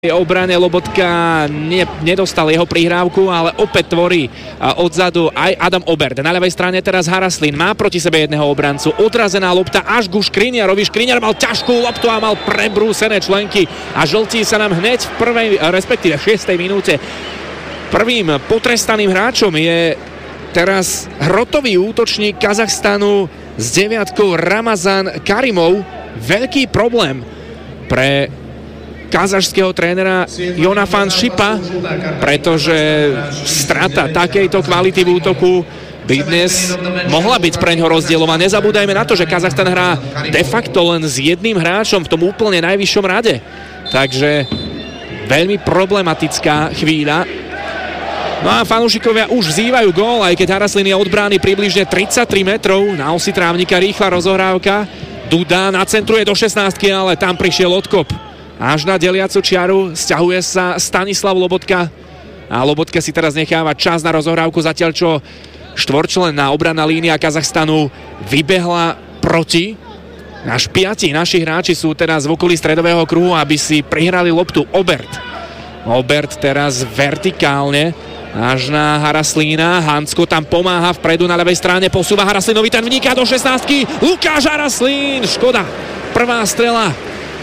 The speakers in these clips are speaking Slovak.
obrane Lobotka nedostal jeho prihrávku, ale opäť tvorí odzadu aj Adam Obert. Na ľavej strane teraz Haraslín má proti sebe jedného obrancu. Odrazená lopta až ku Škriniarovi. Škriniar mal ťažkú loptu a mal prebrúsené členky a žltí sa nám hneď v prvej, respektíve v 6. minúte. Prvým potrestaným hráčom je teraz hrotový útočník Kazachstanu s 9 Ramazan Karimov. Veľký problém pre kazašského trénera Jonafan Šipa, pretože strata takejto kvality v útoku by dnes mohla byť preňho rozdielová. Nezabúdajme na to, že Kazachstan hrá de facto len s jedným hráčom v tom úplne najvyššom rade. Takže veľmi problematická chvíľa. No a fanúšikovia už vzývajú gól, aj keď Haraslín je od brány približne 33 metrov. Na osi trávnika rýchla rozohrávka. Duda nacentruje do 16-ky, ale tam prišiel odkop. Až na deliacu čiaru sťahuje sa Stanislav Lobotka a Lobotka si teraz necháva čas na rozohrávku, zatiaľ čo štvorčlenná obranná línia Kazachstanu vybehla proti. Až 5 naši hráči sú teraz v okolí stredového kruhu, aby si prihrali loptu. Obert teraz vertikálne až na Haraslína. Hansko tam pomáha vpredu na ľavej strane, posúva Haraslínovi, ten vniká do 16-ky. Lukáš Haraslín, škoda. Prvá strela.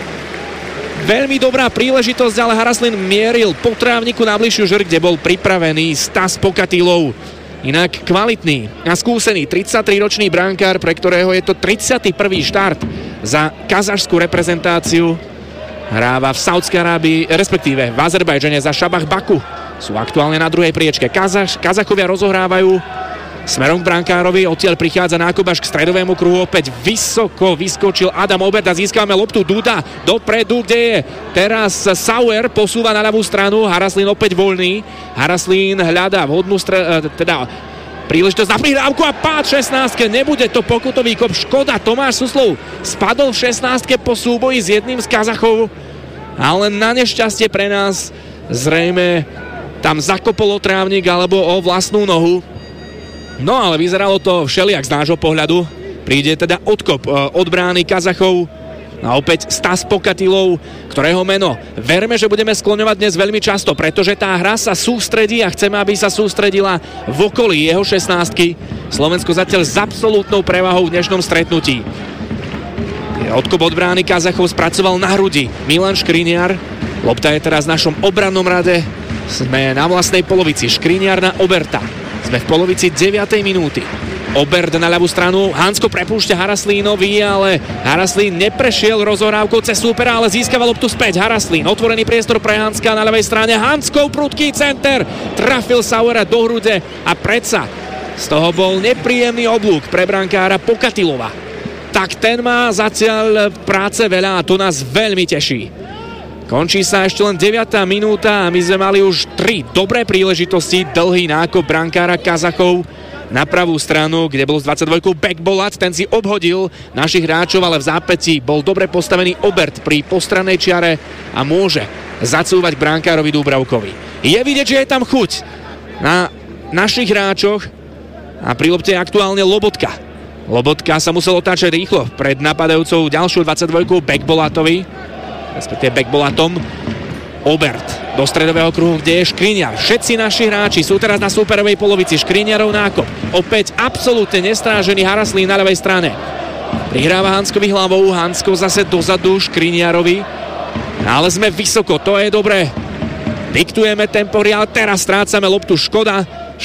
Veľmi dobrá príležitosť, ale Haraslín mieril po trávniku na bližšiu žrť, kde bol pripravený Stas Pokatilov. Inak kvalitný a skúsený 33-ročný brankár, pre ktorého je to 31. štart za kazašskú reprezentáciu. Hráva v Saudskej Arábii, respektíve v Azerbajdžane za Šabach Baku. Sú aktuálne na druhej priečke. Kazachovia rozohrávajú smerom k brankárovi, odtiaľ prichádza nákop až k stredovému kruhu, opäť vysoko vyskočil Adam Obert a získame loptu. Duda dopredu, kde je teraz Sauer, posúva na ľavú stranu, Haraslín opäť voľný. Haraslín hľadá vhodnú príležitosť na prihrávku a pád 16-ke, nebude to pokutový kop, škoda. Tomáš Suslov spadol v 16-ke po súboji s jedným z Kazachov, ale na nešťastie pre nás zrejme tam zakopol o trávnik alebo o vlastnú nohu. No ale vyzeralo to všelijak z nášho pohľadu. Príde teda odkop od brány Kazachov a opäť Stas Pokatilov, ktorého meno verme, že budeme skloňovať dnes veľmi často, pretože tá hra sa sústredí a chceme, aby sa sústredila v okolí jeho 16-ky. Slovensko zatiaľ s absolútnou prevahou v dnešnom stretnutí. Odkop od brány Kazachov spracoval na hrudi Milan Škriniar. Lopta je teraz v našom obrannom rade. Sme na vlastnej polovici. Škriniar na Oberta. Sme v polovici 9. minúty. Obert na ľavú stranu. Hansko prepúšťa Haraslínovi, ale Haraslín neprešiel rozohrávkou cez súpera, ale získava loptu späť. Haraslín, otvorený priestor pre Hanska na ľavej strane. Hanskov prudký center. Trafil Sauera do hrude a predsa z toho bol nepríjemný oblúk pre brankára Pokatilova. Tak ten má zatiaľ práce veľa a to nás veľmi teší. Končí sa ešte len 9. minúta a my sme mali už 3 dobré príležitosti. Dlhý nákop brankára Kazachov na pravú stranu, kde bol z 22 Bekbolat, ten si obhodil našich hráčov, ale v zápätí bol dobre postavený Obert pri postrannej čiare a môže zacúvať brankárovi Dúbravkovi. Je vidieť, že je tam chuť na našich hráčoch a pri lopte je aktuálne Lobotka. Lobotka sa musel otáčať rýchlo pred napadajúcou ďalšiu 22 Bekbolatovi, respektíve Bekbolatom. Obert do stredového kruhu, kde je Škriniar. Všetci naši hráči sú teraz na súperovej polovici. Škriniarov nákop. Opäť absolútne nestrážený Haraslín na ľavej strane. Prihráva Hanskovi hlavou. Hansko zase dozadu Škriniarovi. Ale sme vysoko, to je dobré. Diktujeme tempo hry, ale teraz strácame loptu. Škoda.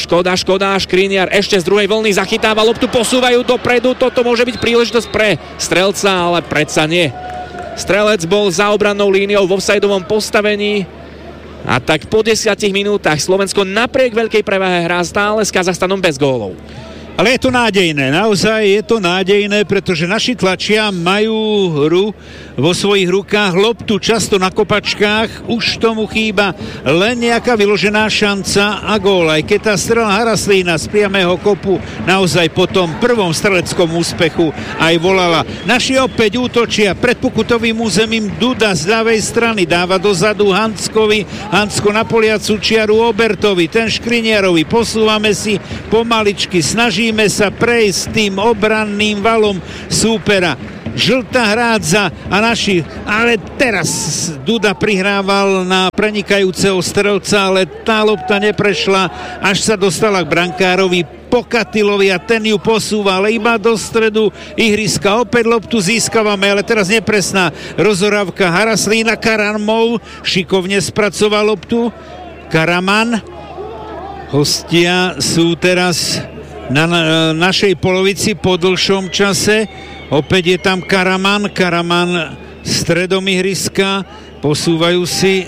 Škriniar ešte z druhej vlny zachytáva loptu, posúvajú dopredu. Toto môže byť príležitosť pre strelca, ale predsa nie. Strelec bol za obrannou líniou v offsideovom postavení a tak po 10 minútach Slovensko napriek veľkej prevahe hrá stále s Kazachstanom bez gólov. Ale je to nádejné, naozaj je to nádejné, pretože naši tlačia majú hru vo svojich rukách, loptu často na kopačkách, už tomu chýba len nejaká vyložená šanca a gól. Aj keď tá strela Haraslína z priamého kopu naozaj po tom prvom streleckom úspechu aj volala. Naši opäť útočia pred pokutovým územím. Duda z ľavej strany dáva dozadu Hanskovi, Hansko na poliacu čiaru Obertovi, ten Škriniarovi, posúvame si pomaličky, snažíme sa prejsť tým obranným valom súpera. žltá hrádza a naši, ale teraz Duda prihrával na prenikajúceho strelca, ale tá lopta neprešla, až sa dostala k brankárovi Pokatilovi a ten ju posúva, ale iba do stredu ihriska. Opäť loptu získavame, ale teraz nepresná rozorávka Haraslína. Karamov šikovne spracoval loptu. Karaman. Hostia sú teraz na našej polovici po dlhšom čase. Opäť je tam Karaman stredom ihriska. Posúvajú si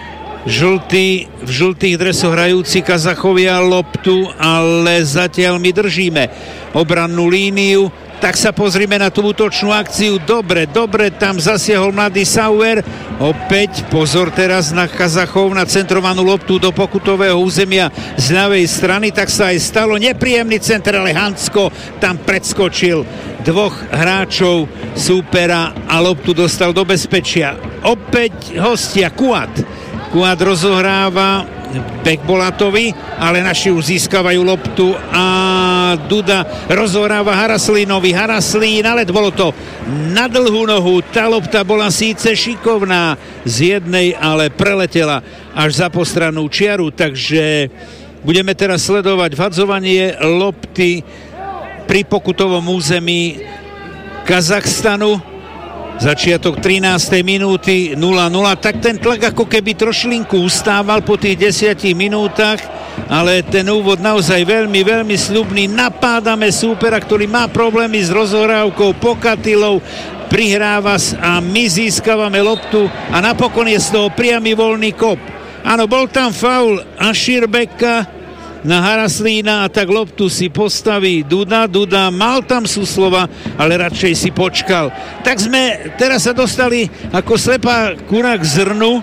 v žltých dresoch hrajúci Kazachovia loptu, ale zatiaľ my držíme obrannú líniu. Tak sa pozrime na tú útočnú akciu. Dobre, tam zasiahol mladý Sauer. Opäť pozor teraz na Kazachov, na centrovanú loptu do pokutového územia z ľavej strany. Tak sa aj stalo. Nepríjemný center, ale Hansko tam predskočil dvoch hráčov súpera a loptu dostal do bezpečia. Opäť hostia Kuat rozohráva Bekbolatovi, ale naši už získavajú loptu a Duda rozohráva Haraslínovi. Haraslín, ale bolo to na dlhú nohu. Tá lopta bola síce šikovná z jednej, ale preletela až za postrannú čiaru, takže budeme teraz sledovať vhadzovanie lopty pri pokutovom území Kazachstanu. Začiatok 13. minúty 0-0, tak ten tlak ako keby trošilinku ustával po tých 10 minútach, ale ten úvod naozaj veľmi, veľmi sľubný. Napádame súpera, ktorý má problémy s rozohrávkou, Pokatilov prihráva a my získavame loptu a napokon je z toho priamy voľný kop. Áno, bol tam faul Aširbeka na Haraslína a tak loptu si postaví Duda mal tam Suslova, ale radšej si počkal. Tak sme teraz sa dostali ako slepá kura k zrnu,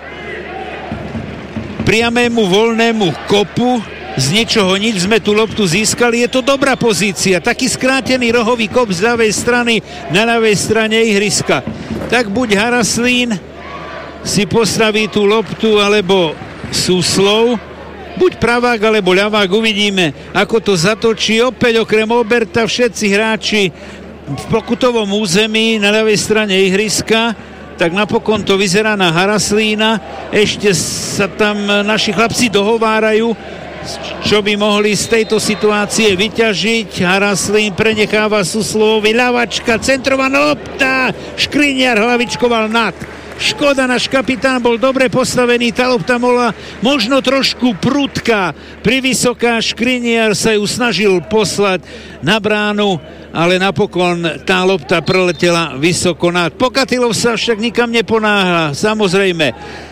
priamému voľnému kopu, z ničoho nič sme tú loptu získali. Je to dobrá pozícia, taký skrátený rohový kop z ľavej strany na ľavej strane ihriska. Tak buď Haraslín si postaví tú loptu, alebo Suslov, buď pravák alebo ľavák, uvidíme, ako to zatočí. Opäť okrem Oberta všetci hráči v pokutovom území na ľavej strane ihriska, tak napokon to vyzerá na Haraslína. Ešte sa tam naši chlapci dohovárajú, čo by mohli z tejto situácie vyťažiť. Haraslín prenecháva Suslovovi, ľavačka, centrovaná lopta, Škriniar hlavičkoval nad. Škoda, náš kapitán bol dobre postavený, tá lopta bola možno trošku prudká, privysoká. Škriniar sa ju snažil poslať na bránu, ale napokon tá lopta preletela vysoko nad. Pokatilov sa však nikam neponáhla, samozrejme.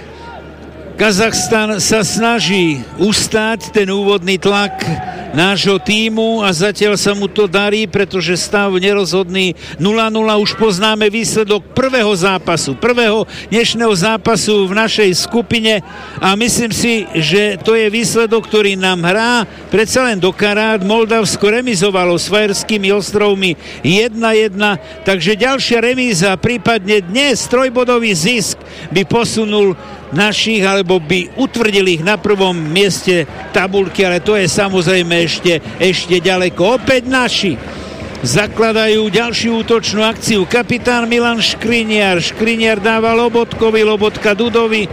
Kazachstan sa snaží ustáť ten úvodný tlak nášho tímu a zatiaľ sa mu to darí, pretože stav nerozhodný 0-0. Už poznáme výsledok prvého dnešného zápasu v našej skupine a myslím si, že to je výsledok, ktorý nám hrá predsa len do karát. Moldavsko remizovalo s Fajerskými ostrovmi 1-1, takže ďalšia remíza, prípadne dnes trojbodový zisk by posunul našich, alebo by utvrdil ich na prvom mieste tabuľky, ale to je samozrejme ešte ďaleko. Opäť naši zakladajú ďalšiu útočnú akciu. Kapitán Milan Škriniar dáva Lobotkovi, Lobotka Dudovi.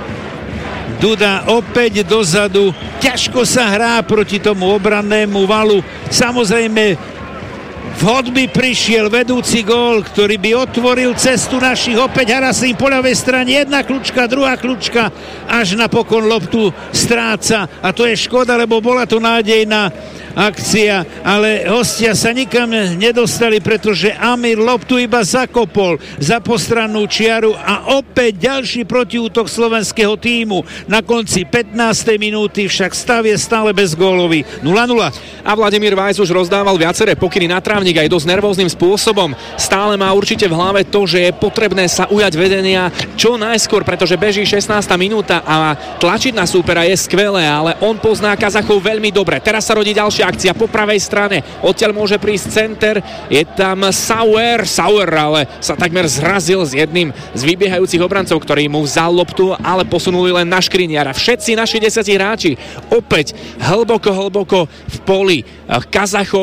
Duda opäť dozadu. Ťažko sa hrá proti tomu obrannému valu. Samozrejme vhod by prišiel vedúci gól, ktorý by otvoril cestu našich. Opäť Haraslín po ľavej strane, jedna kľúčka, druhá kľúčka, až napokon loptu stráca. A to je škoda, lebo bola to nádejná akcia, ale hostia sa nikam nedostali, pretože Amir loptu iba zakopol za postrannú čiaru a opäť ďalší protiútok slovenského tímu. Na konci 15. minúty však stav je stále bezgólový 0-0. A Vladimír Vajs už rozdával viaceré pokyny na trávnik aj dosť nervóznym spôsobom. Stále má určite v hlave to, že je potrebné sa ujať vedenia čo najskôr, pretože beží 16. minúta a tlačiť na súpera je skvelé, ale on pozná Kazachov veľmi dobre. Teraz sa rodí ďalšia akcia po pravej strane. Odtiaľ môže prísť center. Je tam Sauer, ale sa takmer zrazil s jedným z vybiehajúcich obrancov, ktorý mu vzal loptu, ale posunuli len na Škriniara. Všetci naši 10 hráči opäť hlboko v poli Kazachov.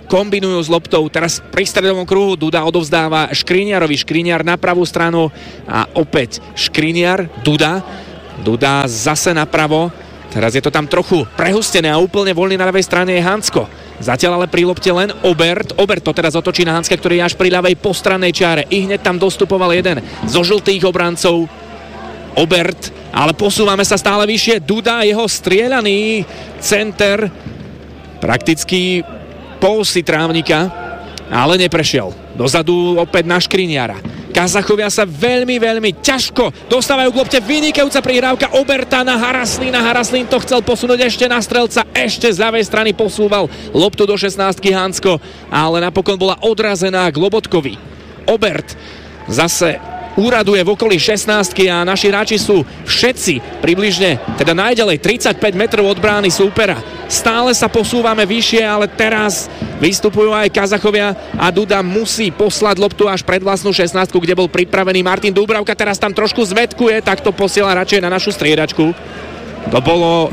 kombinujú s loptou. Teraz pri stredovom kruhu Duda odovzdáva Škriňarovi. Škriňar na pravú stranu a opäť Škriňar, Duda zase napravo. Teraz je to tam trochu prehustené a úplne voľný na ľavej strane je Hansko. Zatiaľ ale pri lopte len Obert to teraz otočí na Hanska, ktorý je až pri ľavej postrannej čiare. I hneď tam dostupoval jeden zo žltých obrancov, Obert, ale posúvame sa stále vyššie. Duda, jeho strieľaný center prakticky pousy trávnika, ale neprešiel. Dozadu opäť na Škriňara. Kazachovia sa veľmi ťažko dostávajú k lopte. Vynikajúca prihrávka Oberta na Haraslína. Haraslín to chcel posunúť ešte na strelca. Ešte z ľavej strany posúval loptu do 16-ky Hansko, ale napokon bola odrazená k Lobotkovi. Obert zase úraduje v okolí 16-ky a naši hráči sú všetci približne, teda najďalej 35 metrov od brány súpera. Stále sa posúvame vyššie, ale teraz vystupujú aj Kazachovia a Duda musí poslať loptu až pred vlastnú 16-ku, kde bol pripravený Martin Dúbravka. Teraz tam trošku zvätkuje, tak to posiela radšej na našu striedačku. To bolo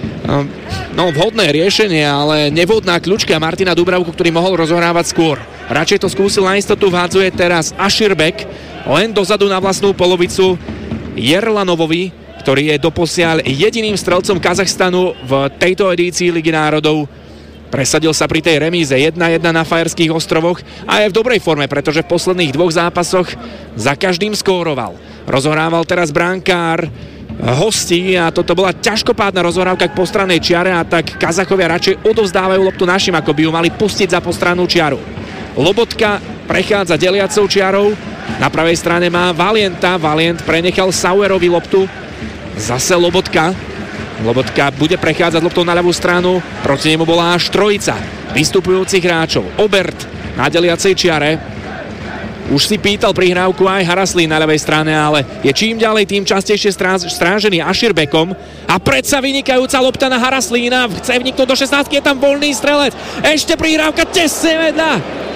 vhodné riešenie, ale nevhodná kľučka Martina Dúbravku, ktorý mohol rozohrávať skôr. Radšej to skúsil na istotu, vhádzuje teraz Aširbek len dozadu na vlastnú polovicu Jerlanovovi, ktorý je doposiaľ jediným strelcom Kazachstanu v tejto edícii Ligy národov. Presadil sa pri tej remíze 1-1 na Fajerských ostrovoch a je v dobrej forme, pretože v posledných dvoch zápasoch za každým skóroval. Rozohrával teraz brankár hostí a toto bola ťažkopádna rozohrávka k postrannej čiare a tak Kazachovia radšej odovzdávajú loptu našim, ako by ju mali pustiť za postrannú čiaru. Lobotka prechádza deliacou čiarou, na pravej strane má Valienta, Valient prenechal Sauerovi loptu, zase Lobotka bude prechádzať loptou na ľavú stranu, proti nemu bola až trojica vystupujúcich hráčov. Obert na deliacej čiare, už si pýtal prihrávku aj Haraslín na ľavej strane, ale je čím ďalej tým častejšie strážený Aširbekom a predsa vynikajúca lopta na Haraslína, chce vniknúť do 16, je tam voľný strelec, ešte prihrávka tesne vedľa,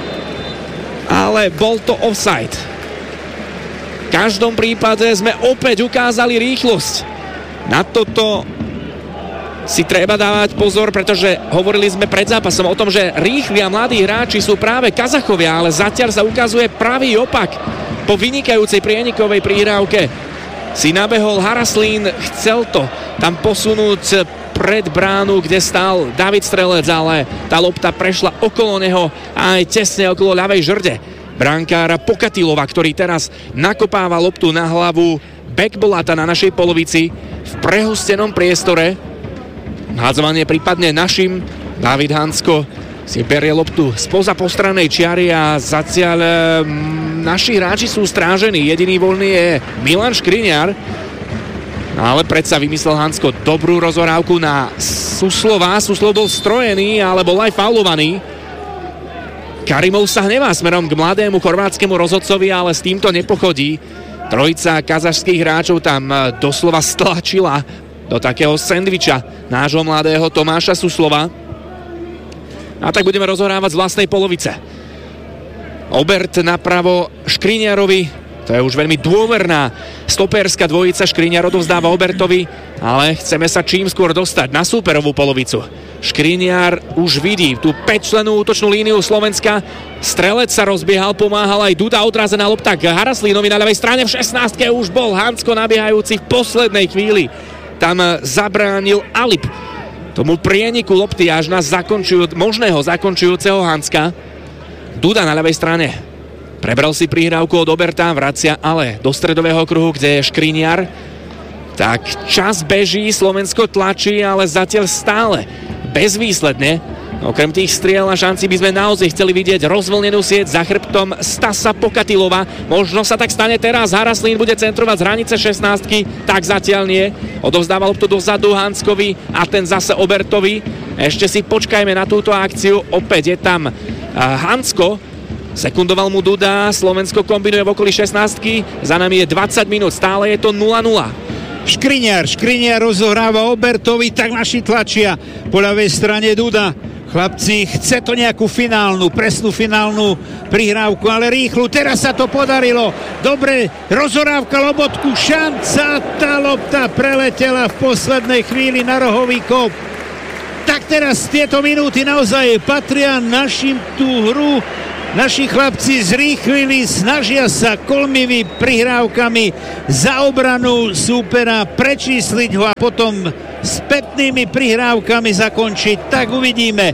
ale bol to offside. V každom prípade sme opäť ukázali rýchlosť. Na toto si treba dávať pozor, pretože hovorili sme pred zápasom o tom, že rýchli a mladí hráči sú práve Kazachovia, ale zatiaľ sa ukazuje pravý opak. Po vynikajúcej prienikovej prihrávke si nabehol Haraslín, chcel to tam posunúť pred bránu, kde stál David Strelec, ale tá lopta prešla okolo neho a aj tesne okolo ľavej žrde brankára Pokatilova, ktorý teraz nakopáva loptu na hlavu backbolata na našej polovici v prehustenom priestore. Hádzovanie prípadne našim. David Hansko si berie loptu spoza postrannej čiary a zatiaľ naši hráči sú strážení. Jediný voľný je Milan Škriňar, ale predsa vymyslel Hansko dobrú rozhrávku na Suslova. Suslov bol strojený, ale bol aj faulovaný. Karimov sa hnevá smerom k mladému chorvátskemu rozhodcovi, ale s týmto nepochodí. Trojica kazašských hráčov tam doslova stlačila do takého sendviča nášho mladého Tomáša Suslova. A tak budeme rozohrávať z vlastnej polovice. Obert napravo Škriňarovi, to je už veľmi dôverná stoperská dvojica. Škriňar odovzdáva Obertovi, ale chceme sa čím skôr dostať na súperovú polovicu. Škriňar už vidí tú 5-člennú útočnú líniu Slovenska. Strelec sa rozbiehal, pomáhal aj Duda, odrazená lopta k Haraslínovi na ľavej strane. V 16. už bol Hansko nabiehajúci v poslednej chvíli. Tam zabránil Alip tomu prieniku lopty až na možného zakončujúceho Hanska. Duda na ľavej strane prebral si prihrávku od Oberta, vracia ale do stredového kruhu, kde je Škriňar. Tak čas beží, Slovensko tlačí, ale zatiaľ stále bezvýsledne. Okrem tých striel a šancí by sme naozaj chceli vidieť rozvlnenú sieť za chrbtom Stasa Pokatilova. Možno sa tak stane teraz. Haraslín bude centrovať z hranice 16-ky, tak zatiaľ nie. Odovzdáva loptu dozadu Hanskovi a ten zase Obertovi. Ešte si počkajme na túto akciu. Opäť je tam Hansko. Sekundoval mu Duda. Slovensko kombinuje v okolí 16-ky. Za nami je 20 minút. Stále je to 0-0. Škriňar rozohráva Obertovi, tak naši tlačia po ľavej strane Duda. Chlapci, chce to nejakú presnú finálnu prihrávku, ale rýchlu, teraz sa to podarilo. Dobre, rozohrávka Lobotku, šanca, tá lopta preletela v poslednej chvíli na rohový kop. Tak teraz tieto minúty naozaj patria našim tú hru. Naši chlapci zrýchlili, snažia sa kolmivými prihrávkami za obranu súpera prečísliť ho a potom spätnými prihrávkami zakončiť. Tak uvidíme.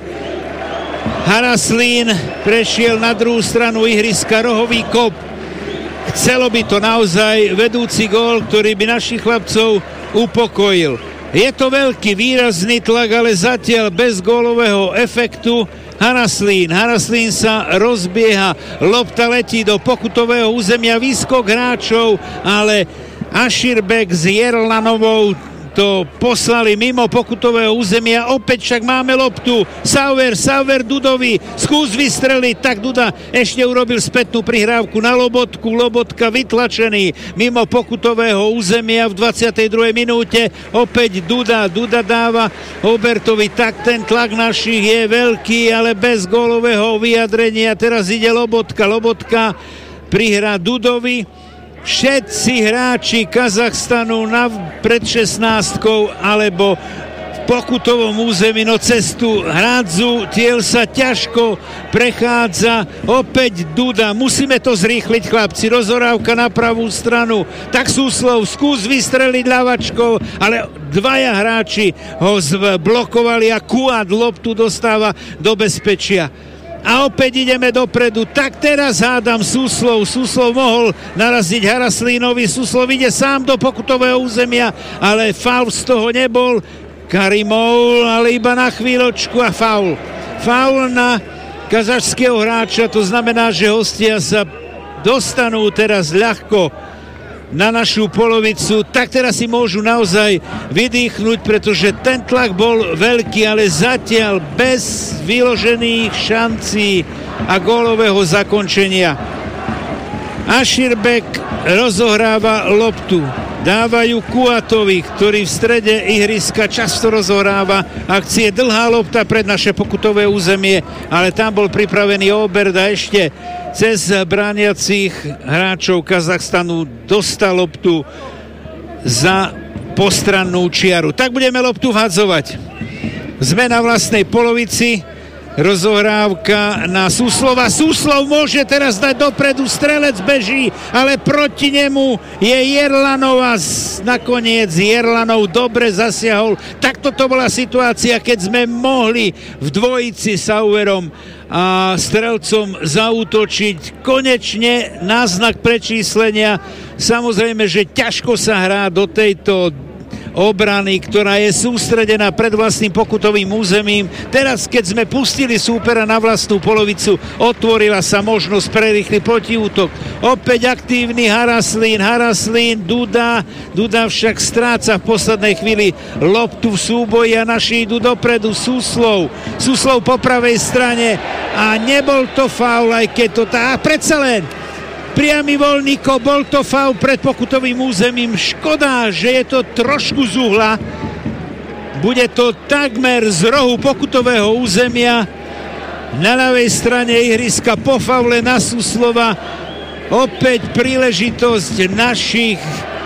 Haraslín prešiel na druhú stranu ihriska, rohový kop. Chcelo by to naozaj vedúci gól, ktorý by našich chlapcov upokojil. Je to veľký výrazný tlak, ale zatiaľ bez gólového efektu. Haraslín sa rozbieha, lopta letí do pokutového územia, výskok hráčov, ale Aširbek s Jerlanovou to poslali mimo pokutového územia, opäť však máme loptu, Sauer Dudovi, skús vystreliť, tak Duda ešte urobil spätnú prihrávku na Lobotku, Lobotka vytlačený mimo pokutového územia v 22. minúte, opäť Duda dáva Obertovi, tak ten tlak našich je veľký, ale bez gólového vyjadrenia. Teraz ide Lobotka prihra Dudovi. Všetci hráči Kazachstanu pred 16-kou alebo v pokutovom území, no cestu hrádzu, tiel sa ťažko prechádza, opäť Duda, musíme to zrýchliť chlapci, rozhorávka na pravú stranu, tak Súslov, skús vystreliť ľavačkou, ale dvaja hráči ho zblokovali a Kuat loptu dostáva do bezpečia. A opäť ideme dopredu, tak teraz hádam Súslov mohol naraziť Haraslínovi, Súslov ide sám do pokutového územia, ale faul z toho nebol, Karimov, ale iba na chvíľočku a faul na kazašského hráča, to znamená, že hostia sa dostanú teraz ľahko na našu polovicu, tak teraz si môžu naozaj vydýchnuť, pretože ten tlak bol veľký, ale zatiaľ bez vyložených šancí a gólového zakončenia. Aširbek rozohráva loptu, dávajú Kuatovi, ktorý v strede ihriska často rozohráva akcie, dlhá lopta pred naše pokutové územie, ale tam bol pripravený Obert a ešte cez brániacich hráčov Kazachstanu dostal loptu za postrannú čiaru. Tak budeme loptu vhadzovať. Sme na vlastnej polovici. Rozohrávka na Súslova. Súslov môže teraz dať dopredu, strelec beží, ale proti nemu je Jerlanov a nakoniec Jerlanov dobre zasiahol. Takto to bola situácia, keď sme mohli v dvojici Sauerom a strelcom zaútočiť. Konečne náznak prečíslenia. Samozrejme, že ťažko sa hrá do tejto obrany, ktorá je sústredená pred vlastným pokutovým územím. Teraz, keď sme pustili súpera na vlastnú polovicu, otvorila sa možnosť pre rýchly protiútok. Opäť aktívny Haraslín, Duda však stráca v poslednej chvíli loptu v súboji a naši idú dopredu. Súslov po pravej strane a nebol to faul, aj keď to predsa len priamy voľný kop, bol to faul pred pokutovým územím. Škoda, že je to trošku z uhla. Bude to takmer z rohu pokutového územia. Na ľavej strane ihriska po faule na Súslova. Opäť príležitosť našich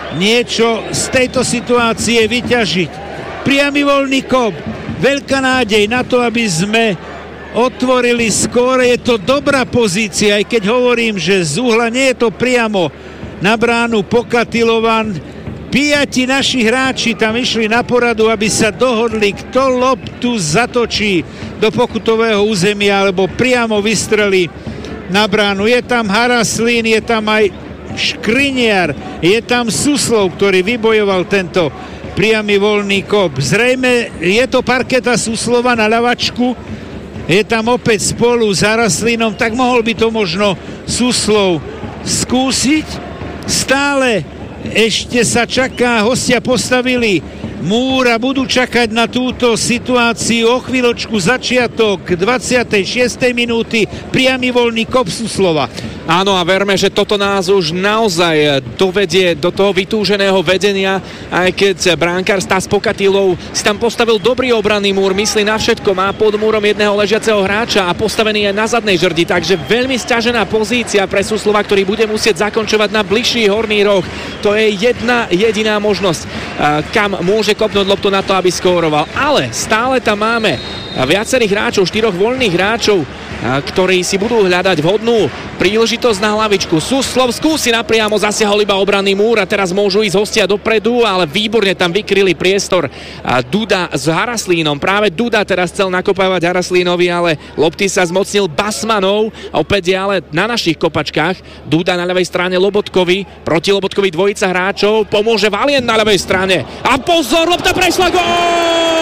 niečo z tejto situácie vyťažiť. Priamy voľný kop. Veľká nádej na to, aby sme otvorili skóre, je to dobrá pozícia, aj keď hovorím, že z uhla nie je to priamo na bránu Pokatilovan. 5 naši hráči tam išli na poradu, aby sa dohodli, kto loptu zatočí do pokutového územia alebo priamo vystrelí na bránu. Je tam Haraslín, je tam aj Škriniar, je tam Súslov, ktorý vybojoval tento priamy voľný kop. Zrejme je to parketa Súslova na ľavačku, je tam opäť spolu s Haraslínom, tak mohol by to možno Súslov skúsiť. Stále ešte sa čaká, hostia postavili múr a budú čakať na túto situáciu. O chvíľočku začiatok 26. minúty, priamy voľný kop Súslova. Áno, a verme, že toto nás už naozaj dovedie do toho vytúženého vedenia, aj keď bránkár Stas Pokatilov si tam postavil dobrý obranný múr, myslí na všetko, má pod múrom jedného ležiaceho hráča a postavený aj na zadnej žrdi, takže veľmi sťažená pozícia pre Suslova, ktorý bude musieť zakončovať na bližší horný roh. To je jedna jediná možnosť, kam môže kopnúť loptu na to, aby skóroval. Ale stále tam máme viacerých hráčov, 4 voľných hráčov, ktorí si budú hľadať vhodnú príležitosť na hlavičku. Suslov skúsi napriamo, zasiahol iba obranný múr a teraz môžu ísť hostia dopredu, ale výborne tam vykryli priestor Duda s Haraslínom. Práve Duda teraz chcel nakopávať Haraslínovi, ale lopty sa zmocnil Basmanov. Opäť je ale na našich kopačkách. Duda na ľavej strane Lobotkovi, proti Lobotkovi dvojica hráčov, pomôže Valient na ľavej strane. A pozor, lopta prešla, gól!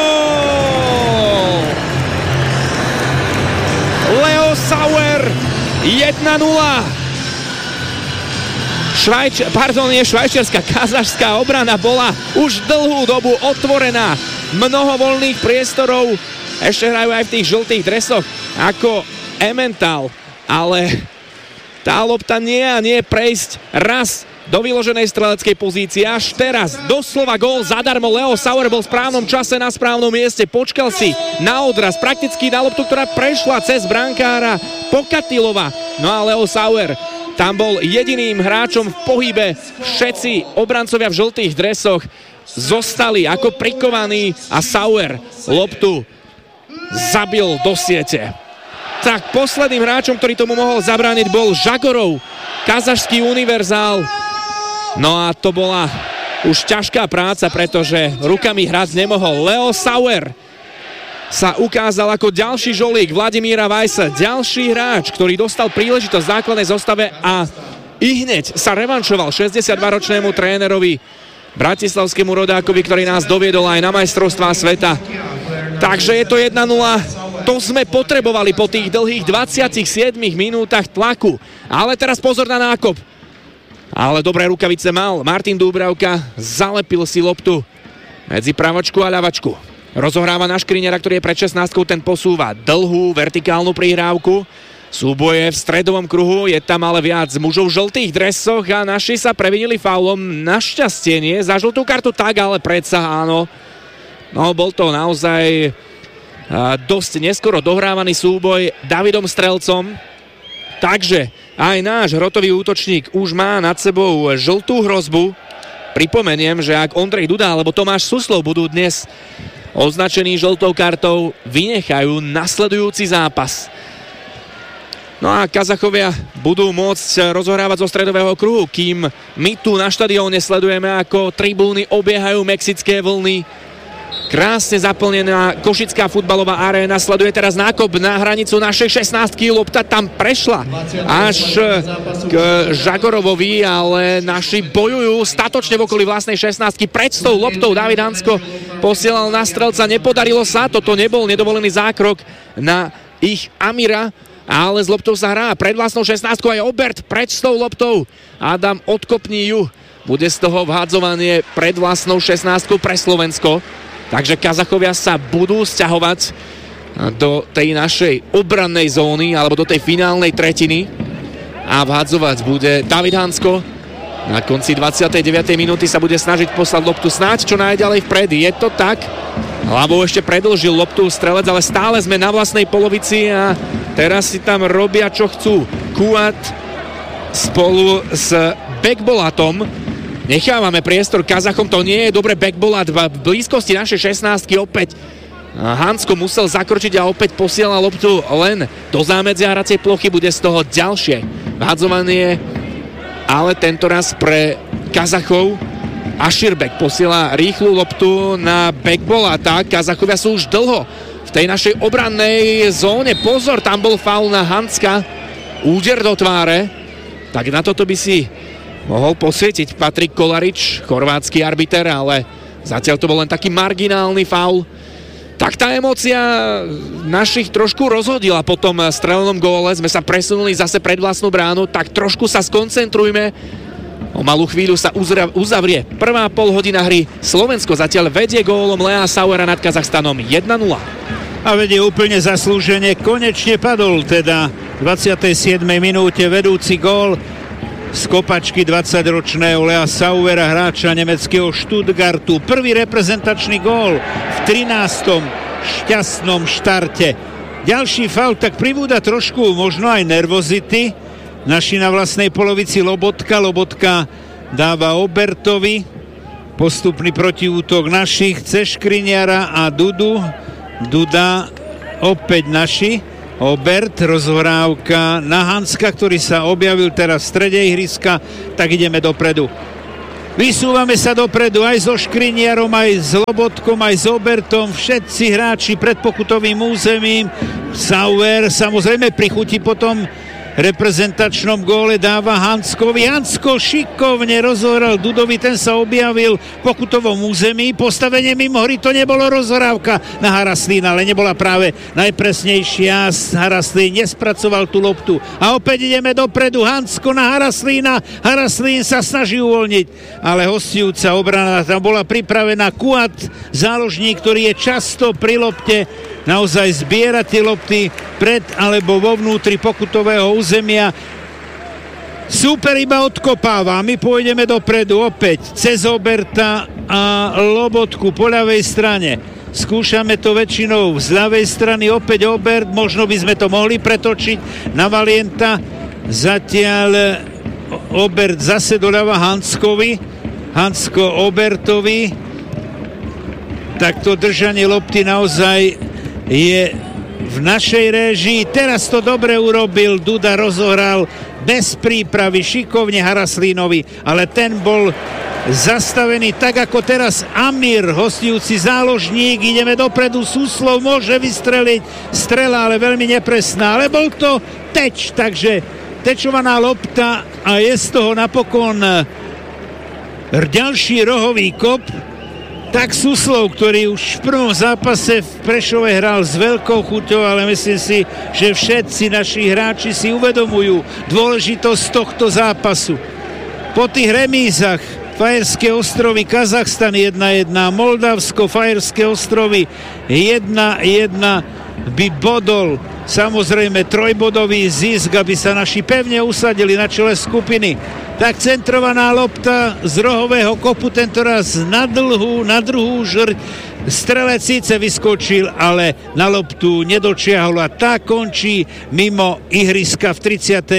Leo Sauer 1-0. Švajčiarska, kazašská obrana bola už dlhú dobu otvorená. Mnoho voľných priestorov. Ešte hrajú aj v tých žltých dresoch ako Emmental. Ale tá lopta nie a nie prejsť raz do vyloženej streleckej pozície. Až teraz doslova gól zadarmo. Leo Sauer bol v správnom čase na správnom mieste. Počkal si na odraz, prakticky na loptu, ktorá prešla cez brankára Pokatilova. No a Leo Sauer tam bol jediným hráčom v pohybe. Všetci obrancovia v žltých dresoch zostali ako prikovaní a Sauer loptu zabil do siete. Tak posledným hráčom, ktorý tomu mohol zabrániť, bol Žagorov, kazašský univerzál. No a to bola už ťažká práca, pretože rukami hrať nemohol. Leo Sauer sa ukázal ako ďalší žolík Vladimíra Vajsa, ďalší hráč, ktorý dostal príležitosť v základnej zostave a ihneď sa revanšoval 62-ročnému trénerovi bratislavskému rodákovi, ktorý nás doviedol aj na majstrovstvá sveta. Takže je to 1-0. To sme potrebovali po tých dlhých 27 minútach tlaku. Ale teraz pozor na nákop. Ale dobré rukavice mal Martin Dúbravka, zalepil si loptu medzi pravačku a ľavačku. Rozohráva na Škriňara, ktorý je pred 16-kou, ten posúva dlhú vertikálnu prihrávku. Súboje v stredovom kruhu, je tam ale viac mužov v žltých dresoch a naši sa previnili faulom. Našťastie nie, za žltú kartu tak, ale predsa áno. No, bol to naozaj dosť neskoro dohrávaný súboj Davidom Strelcom. Takže aj náš hrotový útočník už má nad sebou žltú hrozbu. Pripomeniem, že ak Ondrej Duda alebo Tomáš Suslov budú dnes označení žltou kartou, vynechajú nasledujúci zápas. No a Kazachovia budú môcť rozohrávať zo stredového kruhu, kým my tu na štadióne sledujeme, ako tribúny obiehajú mexické vlny. Krásne zaplnená Košická futbalová aréna. Sleduje teraz nákop na hranicu našej 16-ky. Lopta tam prešla až k Žagorovovi, ale naši bojujú statočne v okolí vlastnej 16-ky. Pred tou loptou David Hansko posielal na Strelca. Nepodarilo sa. Toto nebol nedovolený zákrok na ich Amira, ale s loptou sa hrá. Pred vlastnou 16-kou aj Obert pred tou loptou. Adam, odkopní ju. Bude z toho vhádzovanie pred vlastnou 16-kou pre Slovensko. Takže Kazachovia sa budú sťahovať do tej našej obrannej zóny alebo do tej finálnej tretiny a vhádzovať bude David Hansko. Na konci 29. minúty sa bude snažiť poslať loptu snáď čo najďalej vpred. Je to tak. Hlavou ešte predĺžil loptu strelec, ale stále sme na vlastnej polovici a teraz si tam robia čo chcú. Kuat spolu s Bekbolatom. Nechávame priestor Kazachom, to nie je dobre. Bekbolat v blízkosti našej 16-ky opäť. Hansko musel zakročiť a opäť posiela loptu len do zámedzia hracej plochy. Bude z toho ďalšie vhádzovanie, ale tentoraz pre Kazachov. Aširbek posiela rýchlu loptu na Bekbolata. Kazachovia sú už dlho v tej našej obrannej zóne. Pozor, tam bol faul na Hanska. Úder do tváre. Tak na toto by si mohol posvietiť Patrik Kolarič, chorvátsky arbiter, ale zatiaľ to bol len taký marginálny faul. Tak tá emócia našich trošku rozhodila po tom strelenom góle. Sme sa presunuli zase pred vlastnú bránu, tak trošku sa skoncentrujme. O malú chvíľu sa uzavrie prvá polhodina hry. Slovensko zatiaľ vedie gólom Lea Sauera nad Kazachstanom 1-0. A vedie úplne zaslúžene, konečne padol teda v 27. minúte vedúci gól z kopačky 20-ročného Lea Sauera, hráča nemeckého Stuttgartu. Prvý reprezentačný gól v 13. šťastnom štarte. Ďalší faul, tak pribúda trošku možno aj nervozity. Naši na vlastnej polovici Lobotka dáva Obertovi. Postupný protiútok našich, chce Škriniara a Duda opäť naši. Obert, rozhrávka na Hanska, ktorý sa objavil teraz v strede ihriska, tak ideme dopredu. Vysúvame sa dopredu aj so Škriniarom, aj s Lobotkom, aj s Obertom, všetci hráči pred pokutovým územím. Sauer samozrejme pri chuti potom reprezentačnom góle dáva Hanskovi. Hansko šikovne rozohral Dudovi, ten sa objavil v pokutovom území. Postavenie mimo hry, to nebolo rozhrávka na Haraslína, ale nebola práve najpresnejšia. Haraslín nespracoval tú loptu. A opäť ideme dopredu. Hansko na Haraslína. Haraslín sa snaží uvoľniť, ale hostujúca obrana tam bola pripravená. Kuat, záložník, ktorý je často pri lopte, naozaj zbierať tie lopty pred alebo vo vnútri pokutového územia. Súper iba odkopáva. My pôjdeme dopredu opäť cez Oberta a Lobotku po ľavej strane. Skúšame to väčšinou z ľavej strany. Opäť Obert, možno by sme to mohli pretočiť na Valienta. Zatiaľ Obert zase doľava Hanskovi. Hansko Obertovi. Takto držanie lopty naozaj je v našej réžii. Teraz to dobre urobil, Duda rozohral bez prípravy, šikovne Haraslínovi, ale ten bol zastavený tak ako teraz Amir, hostujúci záložník. Ideme dopredu, Suslov môže vystreliť, strela ale veľmi nepresná, ale bol to teč, takže tečovaná lopta a je z toho napokon ďalší rohový kop. Tak Suslov, ktorý už v prvom zápase v Prešove hral s veľkou chuťou, ale myslím si, že všetci naši hráči si uvedomujú dôležitosť tohto zápasu. Po tých remízach Fajerské ostrovy, Kazachstan 1-1, Moldavsko, Fajerské ostrovy 1-1 by bodol samozrejme trojbodový zisk, aby sa naši pevne usadili na čele skupiny. Tak centrovaná lopta z rohového kopu, tento raz na druhú žrť. Strelec síce vyskočil, ale na loptu nedočiahol a tá končí mimo ihriska v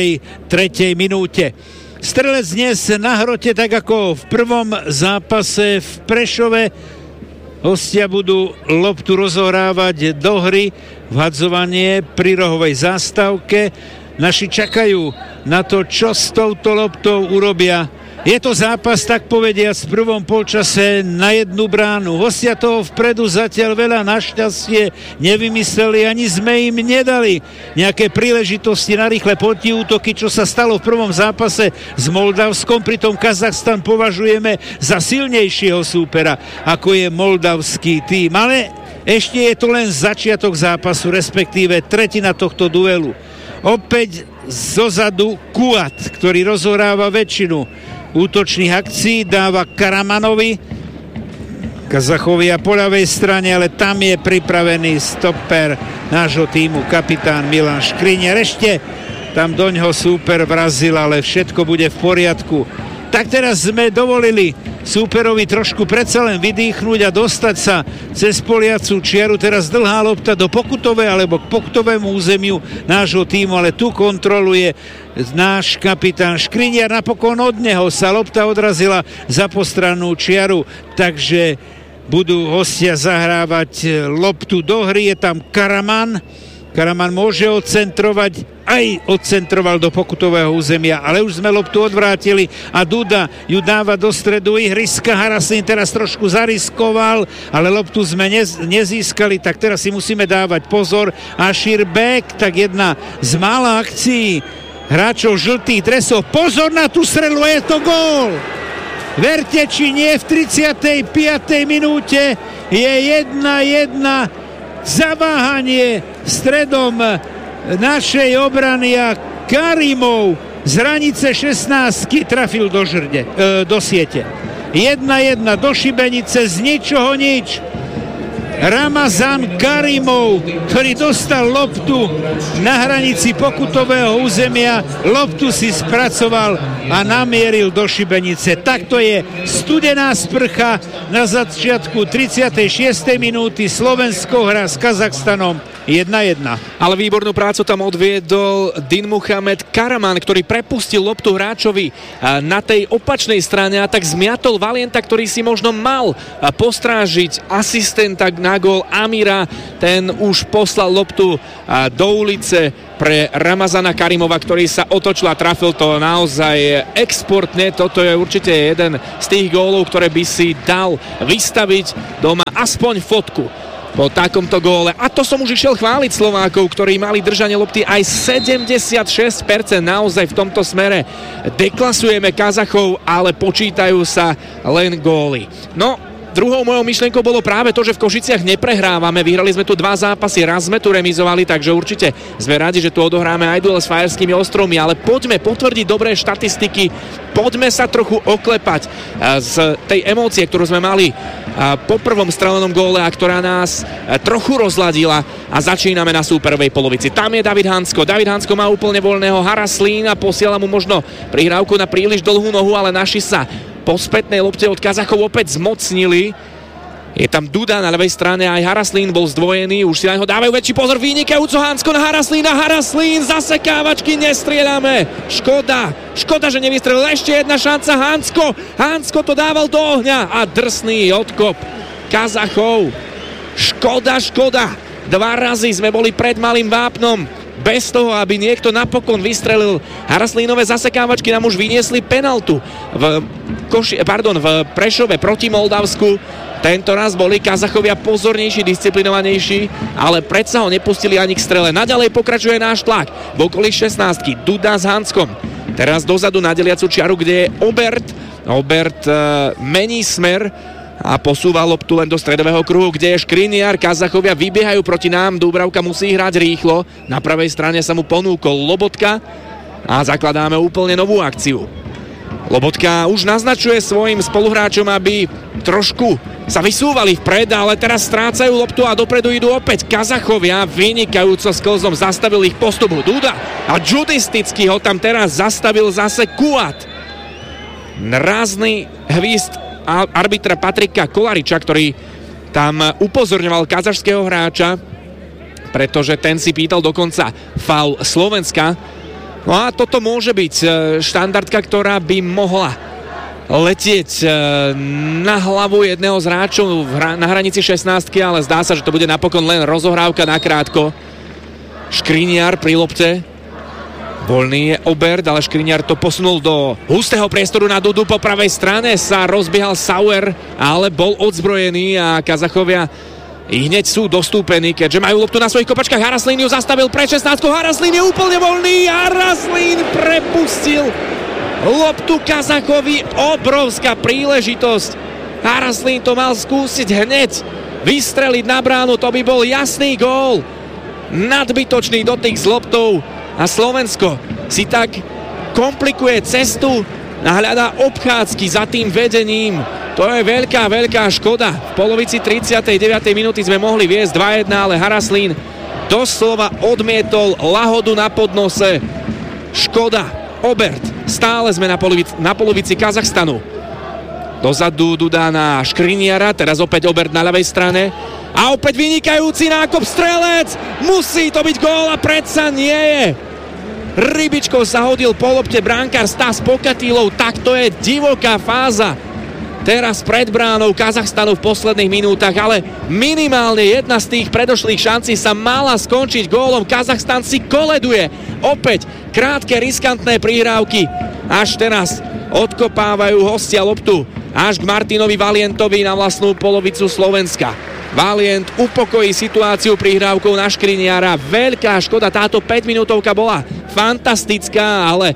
33. minúte. Strelec dnes na hrote, tak ako v prvom zápase v Prešove. Hostia budú loptu rozohrávať do hry, vhadzovanie pri rohovej zástavke. Naši čakajú na to, čo s touto loptou urobia. Je to zápas, tak povediac, v prvom polčase na jednu bránu. Hostia toho vpredu zatiaľ veľa našťastie nevymysleli, ani sme im nedali nejaké príležitosti na rýchle protiútoky, čo sa stalo v prvom zápase s Moldavskom. Pritom Kazachstan považujeme za silnejšieho súpera, ako je moldavský tím. Ale ešte je to len začiatok zápasu, respektíve tretina tohto duelu. Opäť zozadu Kuat, ktorý rozohráva väčšinu útočných akcií, dáva Karamanovi. Kazachovia po ľavej strane, ale tam je pripravený stoper nášho týmu, kapitán Milan Škriniar. Ešte tam doňho súper vrazil, ale všetko bude v poriadku. Tak teraz sme dovolili súperovi trošku predsa len vydýchnuť a dostať sa cez poliacu čiaru. Teraz dlhá lopta do pokutovej alebo k pokutovému územiu nášho týmu, ale tu kontroluje náš kapitán Škriniar. Napokon od neho sa lopta odrazila za postrannú čiaru, takže budú hostia zahrávať loptu do hry. Je tam Karaman. Karaman môže odcentrovať, aj odcentroval do pokutového územia, ale už sme loptu odvrátili a Duda ju dáva do stredu ihriska. Haraslín teraz trošku zariskoval, ale loptu sme nezískali, tak teraz si musíme dávať pozor. A Širbek, tak jedna z mála akcií hráčov žltých dresov. Pozor na tú strelu, je to gól! Verte, či nie, v 35. minúte je 1-1. Zaváhanie stredom našej obrany a Karimov z hranice 16 trafil do siete. 1-1 do šibenice, z ničoho nič. Ramazan Karimov, ktorý dostal loptu na hranici pokutového územia, loptu si spracoval a namieril do šibenice. Takto je studená sprcha na začiatku 36. minúty. Slovensko hrá s Kazachstanom 1-1. Ale výbornú prácu tam odviedol Dinmuhamed Karaman, ktorý prepustil loptu hráčovi na tej opačnej strane a tak zmiatol Valienta, ktorý si možno mal postrážiť asistenta na gól Amira. Ten už poslal loptu do ulice pre Ramazana Karimova, ktorý sa otočil a trafil to naozaj exportne. Toto je určite jeden z tých gólov, ktoré by si dal vystaviť doma aspoň fotku po takomto góle. A to som už išiel chváliť Slovákov, ktorí mali držanie lopty aj 76%. Naozaj v tomto smere deklasujeme Kazachov, ale počítajú sa len góly. No, druhou mojou myšlienkou bolo práve to, že v Košiciach neprehrávame. Vyhrali sme tu 2 zápasy, raz sme tu remizovali, takže určite sme radi, že tu odohráme aj duel s Fajerskými ostrovmi, ale poďme potvrdiť dobré štatistiky, poďme sa trochu oklepať z tej emócie, ktorú sme mali po prvom strelenom góle a ktorá nás trochu rozladila a začíname na súperovej polovici. Tam je David Hansko. David Hansko má úplne voľného Haraslína, posiela mu možno prihrávku na príliš dlhú nohu, ale naši sa po spätnej lopte od Kazachov opäť zmocnili. Je tam Duda na ľavej strane, aj Haraslín bol zdvojený, už si na neho dávajú väčší pozor, vynikajúco Hansko na Haraslína, Haraslín, zasekávačky, nestrieľame, škoda, že nevystrelil, ešte jedna šanca, Hansko to dával do ohňa a drsný odkop Kazachov, škoda, 2 razy sme boli pred malým vápnom, bez toho, aby niekto napokon vystrelil. Haraslínové zasekávačky nám už vyniesli penaltu v Prešove proti Moldavsku. Tento raz boli Kazachovia pozornejší, disciplinovanejší, ale predsa ho nepustili ani k strele. Naďalej pokračuje náš tlak v okolí 16-ky. Duda s Hanskom. Teraz dozadu na deliacu čiaru, kde je Obert. Obert mení smer a posúva loptu len do stredového kruhu, kde je Škriniar. Kazachovia vybiehajú proti nám, Dúbravka musí hrať rýchlo. Na pravej strane sa mu ponúkol Lobotka a zakladáme úplne novú akciu. Lobotka už naznačuje svojim spoluhráčom, aby trošku sa vysúvali vpred, ale teraz strácajú loptu a dopredu idú opäť Kazachovia. Vynikajúco sklzom zastavil ich postup Duda a judisticky ho tam teraz zastavil zase Kuat. Rázny hvízd arbitra Patrika Kolariča, ktorý tam upozorňoval kazašského hráča, pretože ten si pýtal dokonca faul Slovenska. No a toto môže byť štandardka, ktorá by mohla letieť na hlavu jedného z hráčov na hranici 16-ky, ale zdá sa, že to bude napokon len rozohrávka nakrátko. Škriniar pri lopte. Voľný je Obert, ale Škriniar to posunul do hustého priestoru na Dudu. Po pravej strane sa rozbiehal Sauer, ale bol odzbrojený a Kazachovia i hneď sú dostúpení, keďže majú loptu na svojich kopačkách. Haraslín ju zastavil pre 16. Haraslín je úplne voľný. Haraslín prepustil loptu Kazachovi. Obrovská príležitosť. Haraslín to mal skúsiť hneď vystreliť na bránu. To by bol jasný gól. Nadbytočný dotyk s loptou. A Slovensko si tak komplikuje cestu a hľadá obchádzky za tým vedením. To je veľká škoda. V polovici 39. minúty sme mohli viesť 2-1, ale Haraslín doslova odmietol lahodu na podnose. Škoda. Obert. Stále sme na polovici Kazachstanu. Dozadu Duda na Škriniara, teraz opäť Obert na ľavej strane. A opäť vynikajúci nákop, strelec! Musí to byť gól a predsa nie je. Rybičkou sa hodil po lopte brankár Stas Pokatilov, tak to je divoká fáza. Teraz pred bránou Kazachstanu v posledných minútach, ale minimálne jedna z tých predošlých šancí sa mala skončiť gólom. Kazachstan si koleduje. Opäť krátke riskantné prihrávky. Až teraz odkopávajú hostia loptu až k Martinovi Valientovi na vlastnú polovicu Slovenska. Valient upokojí situáciu prihrávkou na Škriniara. Veľká škoda, táto 5 minútovka bola fantastická, ale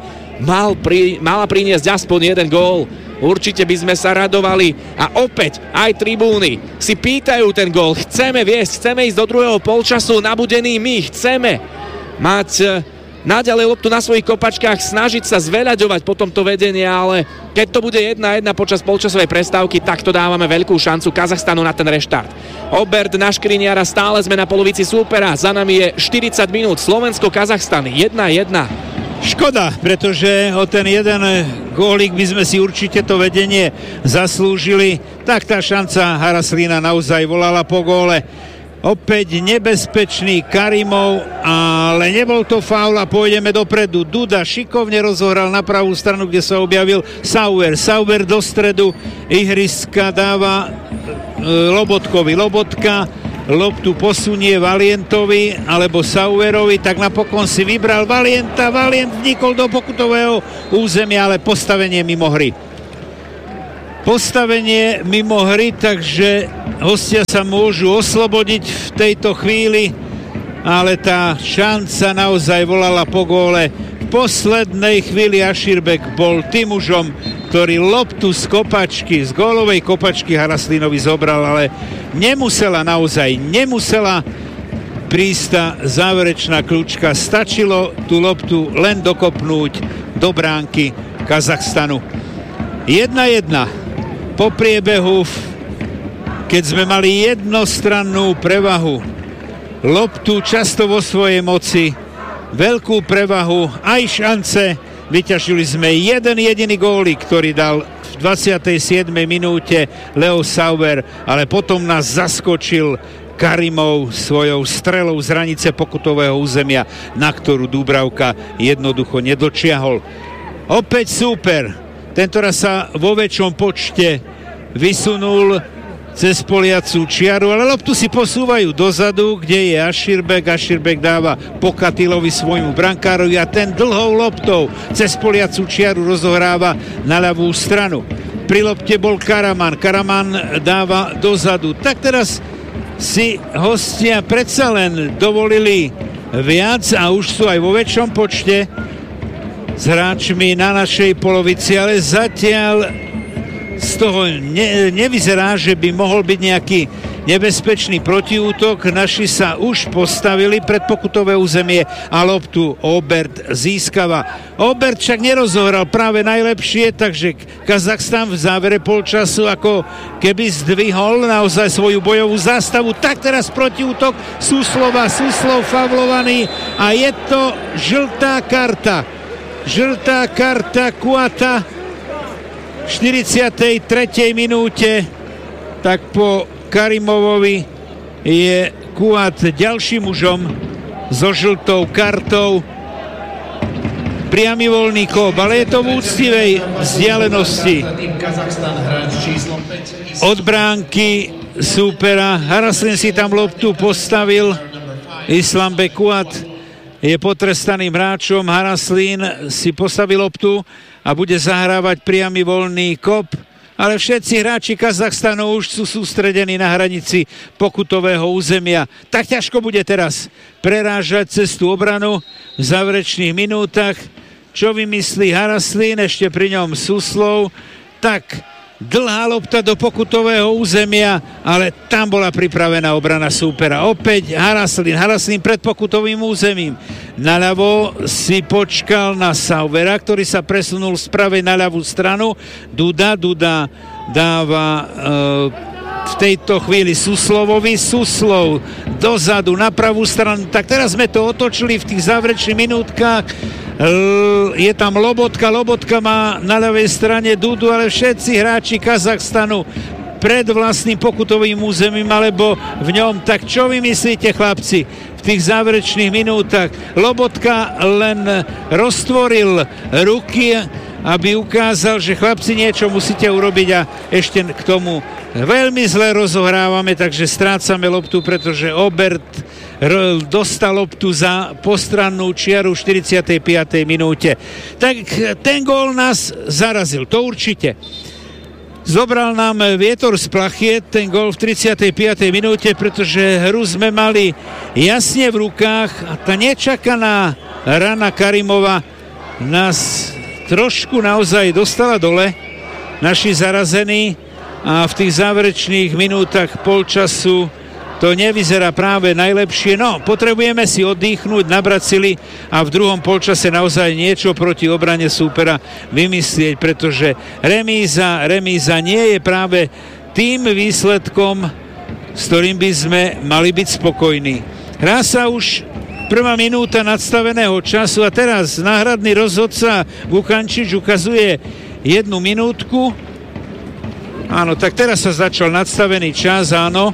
mala priniesť aspoň jeden gól. Určite by sme sa radovali a opäť aj tribúny si pýtajú ten gól. Chceme viesť, chceme ísť do druhého polčasu nabudení my, chceme mať naďalej loptu na svojich kopačkách, snažiť sa zveľaďovať potom to vedenie, ale keď to bude 1-1 počas polčasovej prestávky, tak to dávame veľkú šancu Kazachstanu na ten reštart. Obert na Škriniara, stále sme na polovici súpera, za nami je 40 minút, Slovensko-Kazachstan 1-1. Škoda, pretože o ten jeden gólik by sme si určite to vedenie zaslúžili. Tak tá šanca Haraslína naozaj volala po góle. Opäť nebezpečný Karimov, ale nebol to faul a pôjdeme dopredu. Duda šikovne rozohral na pravú stranu, kde sa objavil Sauer. Sauer do stredu ihriska dáva Lobotkovi. Lobotka loptu posunie Valientovi alebo Sauerovi, tak napokon si vybral Valienta. Valient vnikol do pokutového územia, ale postavenie mimo hry. Postavenie mimo hry, takže hostia sa môžu oslobodiť v tejto chvíli, ale tá šanca naozaj volala po góle. V poslednej chvíli Aširbek bol tým mužom, ktorý loptu z kopačky, z gólovej kopačky Haraslínovi zobral, ale nemusela prísť tá záverečná kľúčka. Stačilo tú loptu len dokopnúť do bránky Kazachstanu. 1-1. Po priebehu, keď sme mali jednostrannú prevahu, loptu často vo svojej moci, veľkú prevahu, aj šance, vyťažili sme jeden jediný gólik, ktorý dal v 27. minúte Leo Sauer, ale potom nás zaskočil Karimov svojou strelou z hranice pokutového územia, na ktorú Dúbravka jednoducho nedočiahol. Opäť súper. Tentoraz sa vo väčšom počte vysunul cez poliacú čiaru, ale loptu si posúvajú dozadu, kde je Aširbek. Aširbek dáva Pokatilovi svojmu brankárovi a ten dlhou loptou cez poliacú čiaru rozohráva na ľavú stranu. Pri lopte bol Karaman. Karaman dáva dozadu. Tak teraz si hostia predsa len dovolili viac a už sú aj vo väčšom počte s hráčmi na našej polovici, ale zatiaľ z toho nevyzerá, že by mohol byť nejaký nebezpečný protiútok. Naši sa už postavili pred pokutové územie a loptu Obert získava. Obert však nerozohral práve najlepšie, takže Kazachstan v závere polčasu ako keby zdvihol naozaj svoju bojovú zástavu. Tak teraz protiútok Suslov faulovaný a je to žltá karta. Žltá karta Kuata v 43. minúte, tak po Karimovovi je Kuat ďalším mužom so žltou kartou. Priamy voľný kop, ale je to v úctivej vzdialenosti od bránky súpera. Haraslín si tam loptu postavil, Islambe Kuat je potrestaným hráčom. Haraslín si postavil loptu a bude zahrávať priamy voľný kop, ale všetci hráči Kazachstanu už sú sústredení na hranici pokutového územia. Tak ťažko bude teraz prerážať cez tú obranu v záverečných minútach. Čo vymyslí Haraslín, ešte pri ňom Suslov, tak dlhá lopta do pokutového územia, ale tam bola pripravená obrana súpera. Opäť Haraslín pred pokutovým územím. Naľavo si počkal na Sauvera, ktorý sa presunul z pravej na ľavú stranu. Duda dáva v tejto chvíli Suslovovi. Suslov dozadu na pravú stranu. Tak teraz sme to otočili v tých záverečných minútkach. Je tam Lobotka má na ľavej strane Dudu, ale všetci hráči Kazachstanu pred vlastným pokutovým územím alebo v ňom. Tak čo vy myslíte, chlapci, v tých záverečných minútach? Lobotka len roztvoril ruky, aby ukázal, že chlapci, niečo musíte urobiť, a ešte k tomu veľmi zle rozohrávame, takže strácame loptu, pretože Obert dostal loptu za postrannú čiaru v 45. minúte. Tak ten gól nás zarazil, to určite. Zobral nám vietor z plachiet, ten gól v 35. minúte, pretože hru sme mali jasne v rukách a tá nečakaná rana Karimova nás trošku naozaj dostala dole, naši zarazení, a v tých záverečných minútach polčasu to nevyzerá práve najlepšie. No, potrebujeme si oddychnúť, nabrať sily a v druhom polčase naozaj niečo proti obrane súpera vymyslieť, pretože remíza nie je práve tým výsledkom, s ktorým by sme mali byť spokojní. Hrá sa už prvá minúta nadstaveného času a teraz náhradný rozhodca Vukančič ukazuje 1 minútku. Áno, tak teraz sa začal nadstavený čas, áno.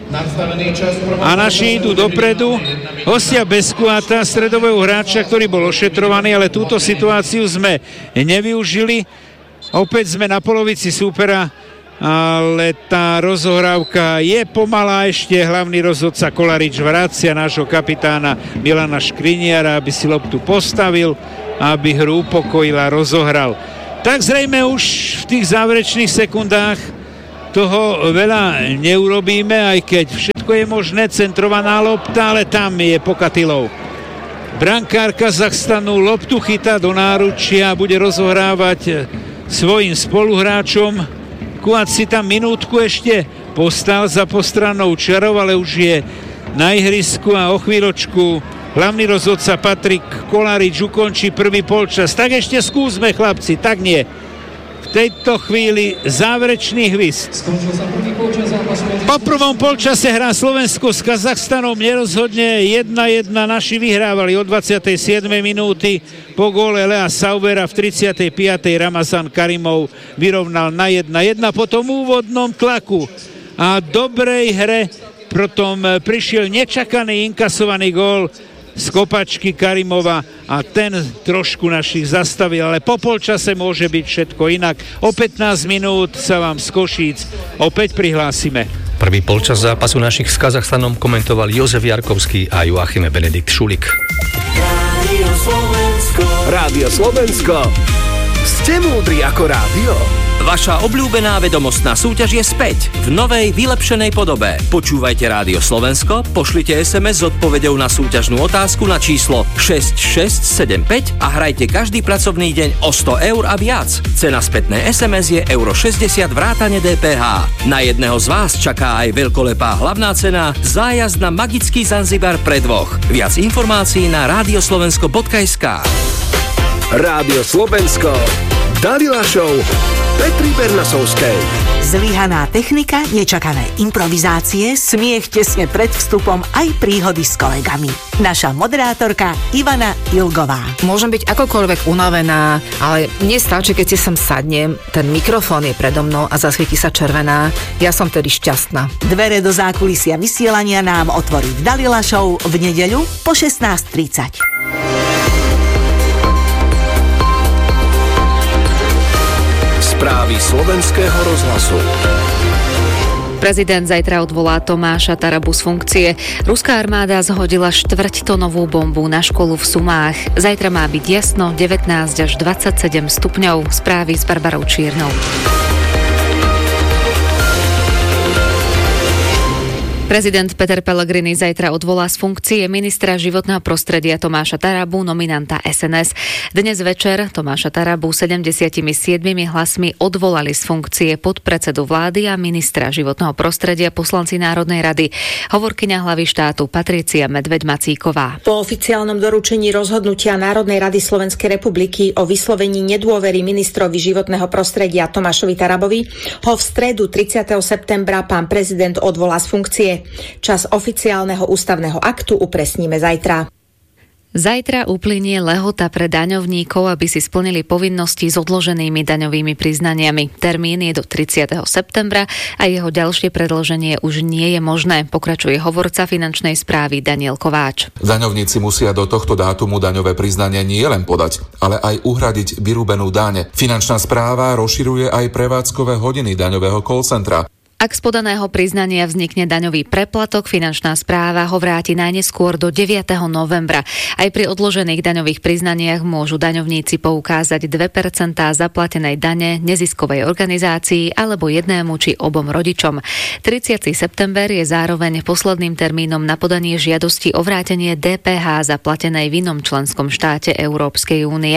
A naši idú dopredu. Hostia bez Kuata, stredového hráča, ktorý bol ošetrovaný, ale túto situáciu sme nevyužili. Opäť sme na polovici súpera, ale tá rozohrávka je pomalá ešte. Hlavný rozhodca Kolarič vracia nášho kapitána Milana Škriniara, aby si loptu postavil, aby hru upokojil a rozohral. Tak zrejme už v tých záverečných sekundách toho veľa neurobíme, aj keď všetko je možné, centrovaná lopta, ale tam je Pokatilov. Brankár Kazachstanu loptu chytá do náručia a bude rozohrávať svojim spoluhráčom. Kuat si tam minútku ešte postal za postrannou čarou, ale už je na ihrisku a o chvíľočku hlavný rozhodca Patrik Kolarič ukončí prvý polčas. Tak ešte skúsme, chlapci, tak nie. V tejto chvíli záverečný hvist. Po prvom polčase hrá Slovensko s Kazachstanom nerozhodne 1-1. Naši vyhrávali od 27. minúty. Po góle Lea Sauvera v 35. Ramazan Karimov vyrovnal na 1-1 po tom úvodnom tlaku a dobrej hre. Potom prišiel nečakaný inkasovaný gól z kopačky Karimova a ten trošku našich zastavil, ale po polčase môže byť všetko inak. O 15 minút sa vám z Košíc opäť prihlásime. Prvý polčas zápasu našich s Kazachstanom komentoval Jozef Jarkovský a Joachim Benedikt Šulik. Rádio Slovensko. Ste múdri ako rádio? Vaša obľúbená vedomostná súťaž je späť v novej, vylepšenej podobe. Počúvajte Rádio Slovensko, pošlite SMS s odpoveďou na súťažnú otázku na číslo 6675 a hrajte každý pracovný deň o 100 eur a viac. Cena spätnej SMS je €60 vrátane DPH. Na jedného z vás čaká aj veľkolepá hlavná cena zájazd na magický Zanzibar pre dvoch. Viac informácií na radioslovensko.sk. Rádio Slovensko. Dalila Show Petri Bernasovskej. Zlyhaná technika, nečakané improvizácie, smiech tesne pred vstupom aj príhody s kolegami. Naša moderátorka Ivana Ilgová. Môžem byť akokoľvek unavená, ale mne stačí, keď si sem sadnem, ten mikrofón je predo mnou a zasvieti sa červená. Ja som tedy šťastná. Dvere do zákulisia vysielania nám otvorí v Dalila Show v nedeľu po 16:30. Správy slovenského rozhlasu. Prezident zajtra odvolá Tomáša Tarabu z funkcie. Ruská armáda zhodila 4-tonovú bombu na školu v Sumách. Zajtra má byť jasno, 19 až 27 stupňov. Správy s Barbarou Čiernou. Prezident Peter Pellegrini zajtra odvolá z funkcie ministra životného prostredia Tomáša Tarabu, nominanta SNS. Dnes večer Tomáša Tarabu 77 hlasmi odvolali z funkcie podpredsedu vlády a ministra životného prostredia poslanci Národnej rady. Hovorkyňa hlavy štátu Patricia Medveď-Macíková. Po oficiálnom doručení rozhodnutia Národnej rady Slovenskej republiky o vyslovení nedôvery ministrovi životného prostredia Tomášovi Tarabovi ho v stredu 30. septembra pán prezident odvolá z funkcie. Čas oficiálneho ústavného aktu upresníme zajtra. Zajtra uplynie lehota pre daňovníkov, aby si splnili povinnosti s odloženými daňovými priznaniami. Termín je do 30. septembra a jeho ďalšie predĺženie už nie je možné, pokračuje hovorca finančnej správy Daniel Kováč. Daňovníci musia do tohto dátumu daňové priznanie nie len podať, ale aj uhradiť vyrúbenú daň. Finančná správa rozširuje aj prevádzkové hodiny daňového call centra. Ak z podaného priznania vznikne daňový preplatok, finančná správa ho vráti najneskôr do 9. novembra. Aj pri odložených daňových priznaniach môžu daňovníci poukázať 2% zaplatenej dane neziskovej organizácii alebo jednému či obom rodičom. 30. september je zároveň posledným termínom na podanie žiadosti o vrátenie DPH zaplatenej v inom členskom štáte Európskej únie.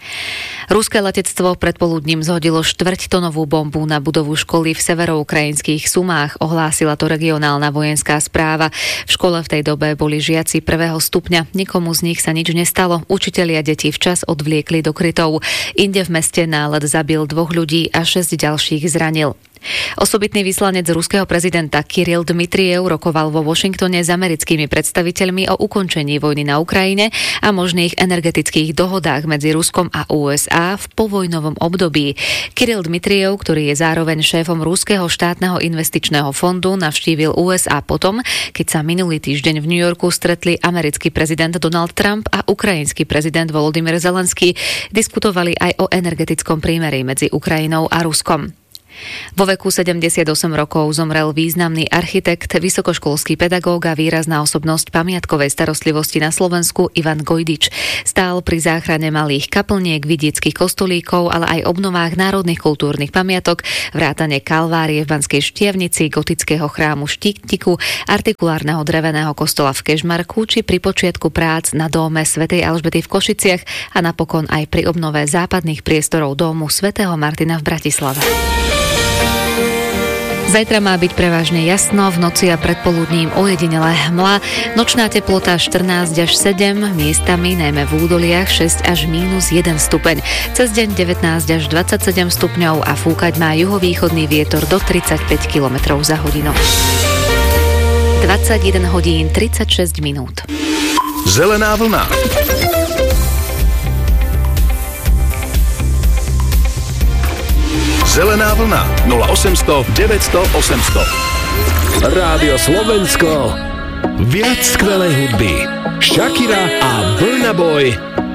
Ruské letectvo predpoludním zhodilo 4-tonovú bombu na budovu školy v severoukrajinských Sumách, ohlásila to regionálna vojenská správa. V škole v tej dobe boli žiaci 1. stupňa, nikomu z nich sa nič nestalo, učitelia deti včas odvliekli do krytov. Inde v meste nálet zabil 2 ľudí a 6 ďalších zranil. Osobitný vyslanec ruského prezidenta Kiril Dmitriev rokoval vo Washingtone s americkými predstaviteľmi o ukončení vojny na Ukrajine a možných energetických dohodách medzi Ruskom a USA v povojnovom období. Kiril Dmitriev, ktorý je zároveň šéfom Ruského štátneho investičného fondu, navštívil USA potom, keď sa minulý týždeň v New Yorku stretli americký prezident Donald Trump a ukrajinský prezident Volodymyr Zelenský. Diskutovali aj o energetickom prímeri medzi Ukrajinou a Ruskom. Vo veku 78 rokov zomrel významný architekt, vysokoškolský pedagóg a výrazná osobnosť pamiatkovej starostlivosti na Slovensku Ivan Gojdič. Stál pri záchrane malých kaplniek, vidieckych kostolíkov, ale aj obnovách národných kultúrnych pamiatok, vrátane Kalvárie v Banskej Štiavnici, gotického chrámu Štítiku, artikulárneho dreveného kostola v Kežmarku či pri počiatku prác na dóme svätej Alžbety v Košiciach a napokon aj pri obnove západných priestorov domu svätého Martina v Bratislave. Zajtra má byť prevažne jasno, v noci a predpoludním ojedinele hmla, nočná teplota 14 až 7, miestami najmä v údoliach 6 až -1 stupeň. Cez deň 19 až 27 stupňov a fúkať má juhovýchodný vietor do 35 km za hodinu. 21 hodín 36 minút. Zelená vlna. Zelená vlna 0800 900 800. Rádio Slovensko. Viac skvelej hudby. Shakira a Burna Boy